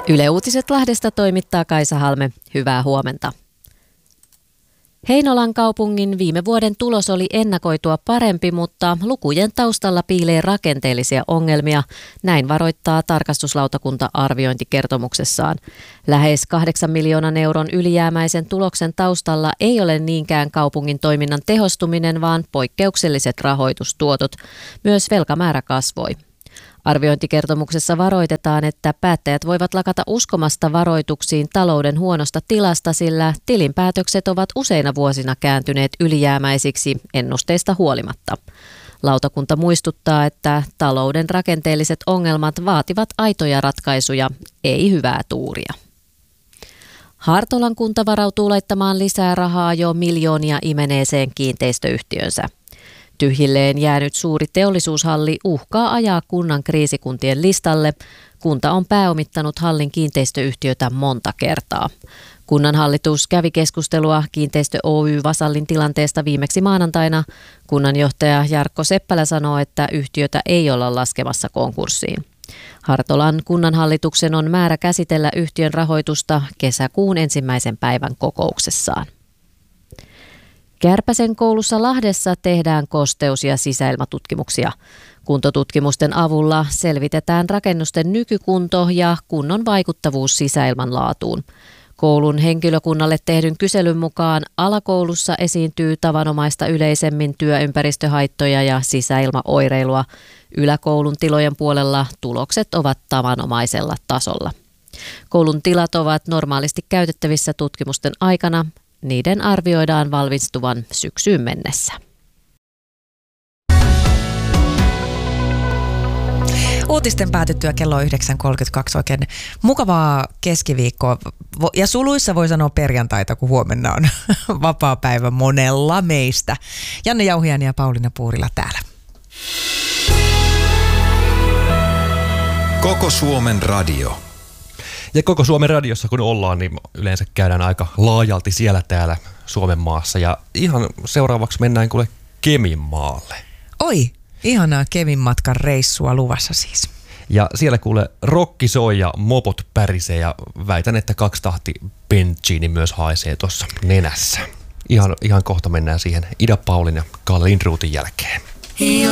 Yle Uutiset Lahdesta toimittaa Kaisa Halme. Hyvää huomenta. Heinolan kaupungin viime vuoden tulos oli ennakoitua parempi, mutta lukujen taustalla piilee rakenteellisia ongelmia. Näin varoittaa tarkastuslautakunta arviointikertomuksessaan. Lähes 8 miljoonan euron ylijäämäisen tuloksen taustalla ei ole niinkään kaupungin toiminnan tehostuminen, vaan poikkeukselliset rahoitustuotot. Myös velkamäärä kasvoi. Arviointikertomuksessa varoitetaan, että päättäjät voivat lakata uskomasta varoituksiin talouden huonosta tilasta, sillä tilinpäätökset ovat useina vuosina kääntyneet ylijäämäisiksi ennusteista huolimatta. Lautakunta muistuttaa, että talouden rakenteelliset ongelmat vaativat aitoja ratkaisuja, ei hyvää tuuria. Hartolan kunta varautuu laittamaan lisää rahaa jo miljoonia imeneeseen kiinteistöyhtiönsä. Tyhjilleen jäänyt suuri teollisuushalli uhkaa ajaa kunnan kriisikuntien listalle. Kunta on pääomittanut hallin kiinteistöyhtiötä monta kertaa. Kunnan hallitus kävi keskustelua Kiinteistö Oy Vasallin tilanteesta viimeksi maanantaina. Kunnanjohtaja Jarkko Seppälä sanoo, että yhtiötä ei olla laskemassa konkurssiin. Hartolan kunnanhallituksen on määrä käsitellä yhtiön rahoitusta kesäkuun 1. päivän kokouksessaan. Kärpäsen koulussa Lahdessa tehdään kosteus- ja sisäilmatutkimuksia. Kuntotutkimusten avulla selvitetään rakennusten nykykunto ja kunnon vaikuttavuus sisäilman laatuun. Koulun henkilökunnalle tehdyn kyselyn mukaan alakoulussa esiintyy tavanomaista yleisemmin työympäristöhaittoja ja sisäilmaoireilua. Yläkoulun tilojen puolella tulokset ovat tavanomaisella tasolla. Koulun tilat ovat normaalisti käytettävissä tutkimusten aikana. Niiden arvioidaan valmistuvan syksyyn mennessä. Uutisten päätyttyä kello 9.32 oikein mukavaa keskiviikkoa. Ja suluissa voi sanoa perjantaita, kun huomenna on vapaa päivä monella meistä. Janne Jauhiainen ja Pauliina Puurila täällä. Koko Suomen radio. Ja koko Suomen radiossa kun ollaan, niin yleensä käydään aika laajalti siellä täällä Suomen maassa. Ja ihan seuraavaksi mennään kuule Keminmaalle. Oi, ihanaa Kemin-matkan reissua luvassa siis. Ja siellä kuule rokki soi ja mopot pärisee ja väitän, että 2 tahti bensiini myös haisee tuossa nenässä. Ihan kohta mennään siihen Ida Paulin ja Kalle Lindroothin jälkeen.